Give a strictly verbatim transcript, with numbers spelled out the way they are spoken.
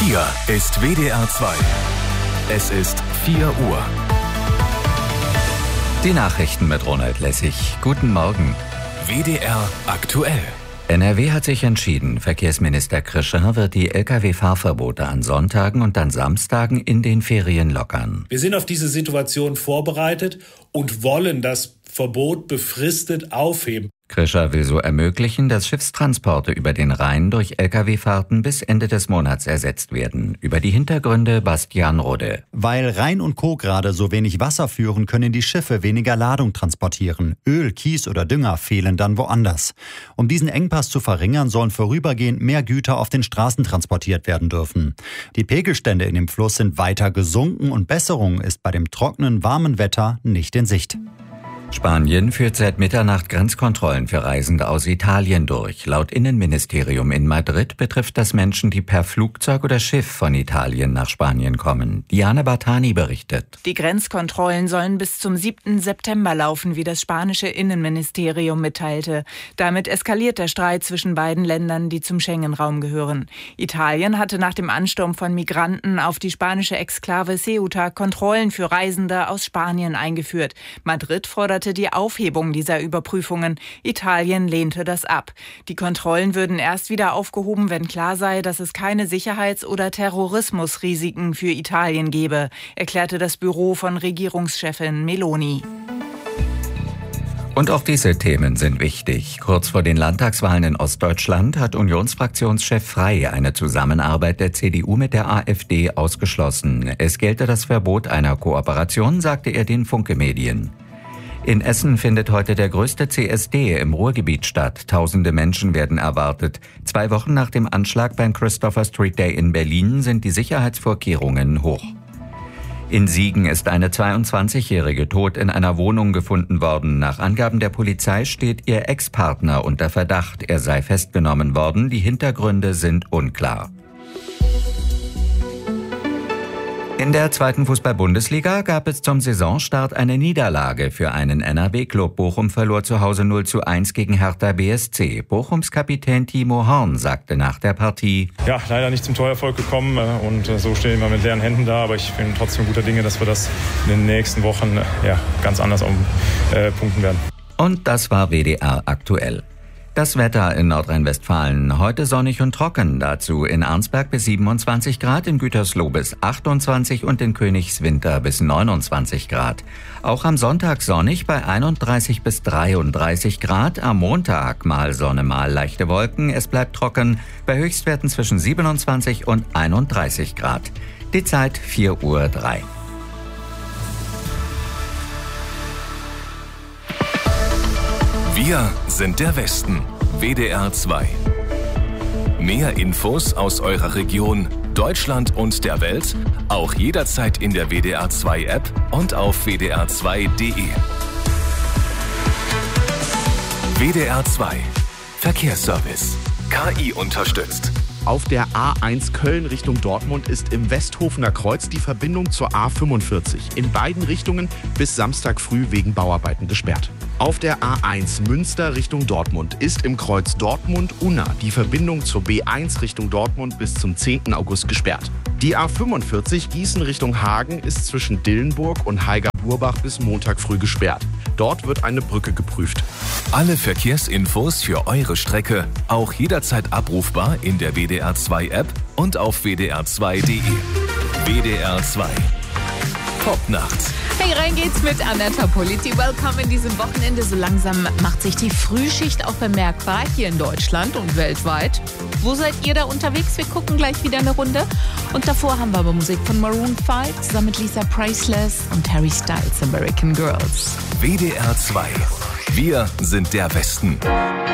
Hier ist W D R zwei. Es ist vier Uhr. Die Nachrichten mit Ronald Lessig. Guten Morgen. W D R aktuell. N R W hat sich entschieden, Verkehrsminister Krischer wird die L K W-Fahrverbote an Sonntagen und an Samstagen in den Ferien lockern. Wir sind auf diese Situation vorbereitet und wollen das Verbot befristet aufheben. Krischer will so ermöglichen, dass Schiffstransporte über den Rhein durch L K W-Fahrten bis Ende des Monats ersetzt werden. Über die Hintergründe Bastian Rode. Weil Rhein und Co. gerade so wenig Wasser führen, können die Schiffe weniger Ladung transportieren. Öl, Kies oder Dünger fehlen dann woanders. Um diesen Engpass zu verringern, sollen vorübergehend mehr Güter auf den Straßen transportiert werden dürfen. Die Pegelstände in dem Fluss sind weiter gesunken und Besserung ist bei dem trockenen, warmen Wetter nicht in Sicht. Spanien führt seit Mitternacht Grenzkontrollen für Reisende aus Italien durch. Laut Innenministerium in Madrid betrifft das Menschen, die per Flugzeug oder Schiff von Italien nach Spanien kommen. Diana Bartani berichtet. Die Grenzkontrollen sollen bis zum siebten September laufen, wie das spanische Innenministerium mitteilte. Damit eskaliert der Streit zwischen beiden Ländern, die zum Schengen-Raum gehören. Italien hatte nach dem Ansturm von Migranten auf die spanische Exklave Ceuta Kontrollen für Reisende aus Spanien eingeführt. Madrid fordert die Aufhebung dieser Überprüfungen. Italien lehnte das ab. Die Kontrollen würden erst wieder aufgehoben, wenn klar sei, dass es keine Sicherheits- oder Terrorismusrisiken für Italien gebe, erklärte das Büro von Regierungschefin Meloni. Und auch diese Themen sind wichtig. Kurz vor den Landtagswahlen in Ostdeutschland hat Unionsfraktionschef Frey eine Zusammenarbeit der C D U mit der AfD ausgeschlossen. Es gelte das Verbot einer Kooperation, sagte er den Funke-Medien. In Essen findet heute der größte C S D im Ruhrgebiet statt. Tausende Menschen werden erwartet. Zwei Wochen nach dem Anschlag beim Christopher Street Day in Berlin sind die Sicherheitsvorkehrungen hoch. In Siegen ist eine zweiundzwanzigjährige tot in einer Wohnung gefunden worden. Nach Angaben der Polizei steht ihr Ex-Partner unter Verdacht. Er sei festgenommen worden. Die Hintergründe sind unklar. In der zweiten Fußball-Bundesliga gab es zum Saisonstart eine Niederlage für einen N R W-Club. Bochum verlor zu Hause null zu eins gegen Hertha B S C. Bochums Kapitän Timo Horn sagte nach der Partie: Ja, leider nicht zum Torerfolg gekommen und so stehen wir mit leeren Händen da. Aber ich bin trotzdem guter Dinge, dass wir das in den nächsten Wochen ja, ganz anders um, äh, punkten werden. Und das war W D R aktuell. Das Wetter in Nordrhein-Westfalen. Heute sonnig und trocken. Dazu in Arnsberg bis siebenundzwanzig Grad, in Gütersloh bis achtundzwanzig und in Königswinter bis neunundzwanzig Grad. Auch am Sonntag sonnig bei einunddreißig bis dreiunddreißig Grad. Am Montag mal Sonne, mal leichte Wolken. Es bleibt trocken bei Höchstwerten zwischen siebenundzwanzig und einunddreißig Grad. Die Zeit vier Uhr drei. Wir sind der Westen. W D R zwei. Mehr Infos aus eurer Region, Deutschland und der Welt auch jederzeit in der W D R zwei App und auf w d r zwei punkt d e. W D R zwei. Verkehrsservice. K I unterstützt. Auf der A eins Köln Richtung Dortmund ist im Westhofener Kreuz die Verbindung zur A fünfundvierzig in beiden Richtungen bis Samstag früh wegen Bauarbeiten gesperrt. Auf der A eins Münster Richtung Dortmund ist im Kreuz Dortmund-Unna die Verbindung zur B eins Richtung Dortmund bis zum zehnten August gesperrt. Die A fünfundvierzig Gießen Richtung Hagen ist zwischen Dillenburg und Haiger-Burbach bis Montag früh gesperrt. Dort wird eine Brücke geprüft. Alle Verkehrsinfos für eure Strecke auch jederzeit abrufbar in der W D R zwei App und auf w d r zwei punkt d e. W D R zwei. Popnacht. Hey, rein geht's mit Anetta Politi. Welcome in diesem Wochenende. So langsam macht sich die Frühschicht auch bemerkbar hier in Deutschland und weltweit. Wo seid ihr da unterwegs? Wir gucken gleich wieder eine Runde. Und davor haben wir aber Musik von Maroon fünf zusammen mit Lisa Priceless und Harry Styles, American Girls. W D R zwei. Wir sind der Westen.